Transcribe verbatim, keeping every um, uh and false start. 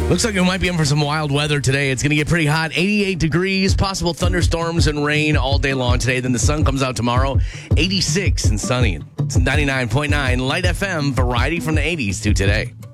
Looks like we might be in for some wild weather today. It's going to get pretty hot. eighty-eight degrees, possible thunderstorms and rain all day long today. Then the sun comes out tomorrow. eighty-six and sunny. It's ninety-nine point nine Light F M, variety from the eighties to today.